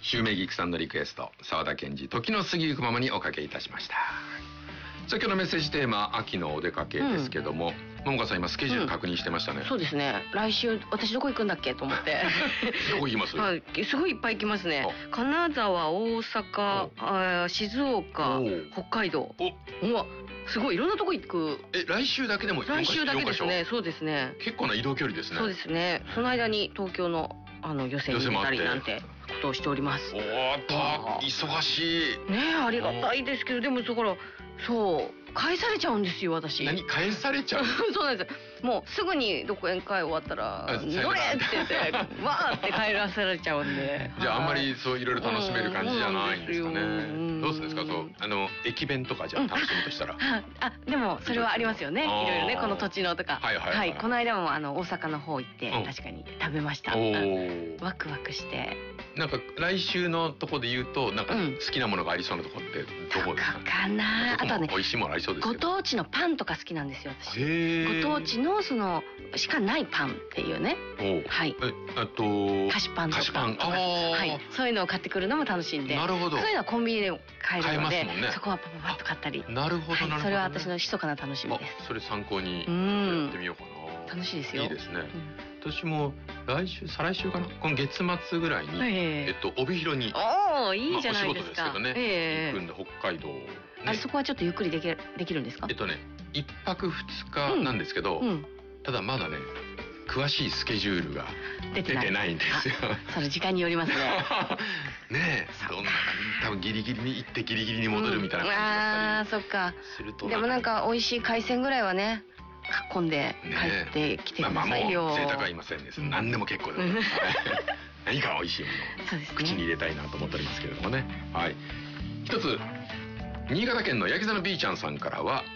シュウメギクさんのリクエスト、沢田研二時の過ぎゆくままにおかけいたしました。さあ今日のメッセージテーマ、秋のお出かけですけども、桃香さん今スケジュール確認してましたね。 そうですね。来週私どこ行くんだっけと思ってどこ行きます？ はい、すごいいっぱい行きますね。金沢、大阪、静岡、北海道。うわ、すごいいろんなとこ行く。 来週だけでも来週だけですね。そうですね。 結構な移動距離ですね。 そうですね。その間に東京の予選に出たりなんてことをしております。 おーっと忙しいね。ありがたいですけど、でもだからそう返されちゃうんですよ私。 何返されちゃう？ そうなんです。もうすぐに独演会終わったら乗れって言ってわーって帰らされちゃうんで。 じゃああんまりそういろいろ楽しめる感じじゃないんですかね。どうですか、そう駅弁とかじゃ楽しむとしたら。 でもそれはありますよね。いろいろね、この土地のとか。 はい。 この間も大阪の方行って確かに食べました。ワクワクして。 なんか来週のとこで言うとなんか好きなものがありそうなとこってどこですか？ かな。あとはね、 美味しいものありそうですけど。 ご当地のパンとか好きなんですよ私。ご当地のしかないパンっていうね。はい。菓子パンとか。菓子パン。はい。そういうのを買ってくるのも楽しいんで。なるほど。そういうのはコンビニで買えるので、そこはパパッと買ったり。 なるほどなるほど。 それは私の密かな楽しみです。 それ参考にやってみようかな。 楽しいですよ。 いいですね。私も来週再来週かな、この月末ぐらいに帯広にいいじゃないですか。 お仕事ですけどね、行くんで北海道。 そこはちょっとゆっくりできるんですか？ 一泊二日なんですけど、ただまだね詳しいスケジュールが出てないんですよ。 その時間によりますね。 ねえ、どんな多分ギリギリに行ってギリギリに戻るみたいな感じだったり。 そっか。でもなんか美味しい海鮮ぐらいはね運んで帰ってきてくださいよ。 もう贅沢は言いませんです。何でも結構です。何か美味しいものを口に入れたいなと思っておりますけれどもね。はい。一つ新潟県の焼き座の B ちゃんさんからは、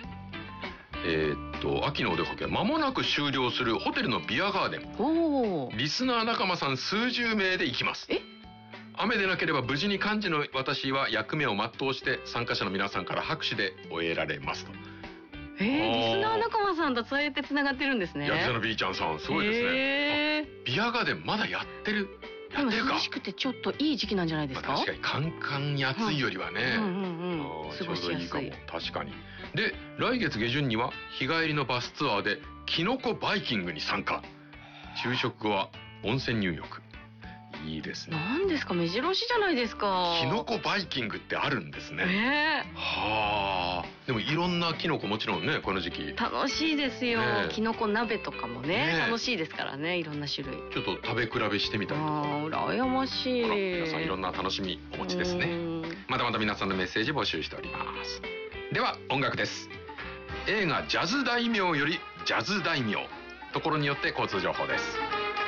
秋のお出かけ間もなく終了するホテルのビアガーデン。リスナー仲間さん数十名で行きます。雨でなければ無事に幹事の私は役目を全うして参加者の皆さんから拍手で終えられますと。 リスナー仲間さんとそうやってつながってるんですね。 焼き座の B ちゃんさんすごいですね。ビアガーデンまだやってるか。 涼しくてちょっといい時期なんじゃないですか？ 確かにカンカンに暑いよりはね、ちょうどいいかも。確かに。で来月下旬には日帰りのバスツアーでキノコバイキングに参加。昼食後は温泉入浴。いいですね。 何ですか、目白押しじゃないですか。 キノコバイキングってあるんですね。はあ。でもいろんなキノコもちろんねこの時期楽しいですよ。キノコ鍋とかもね楽しいですからね、いろんな種類。 ちょっと食べ比べしてみたりとか。 羨ましい。 皆さんいろんな楽しみお持ちですね。まだまだ皆さんのメッセージ募集しております。では音楽です。映画ジャズ大名よりジャズ大名。ところによって交通情報です。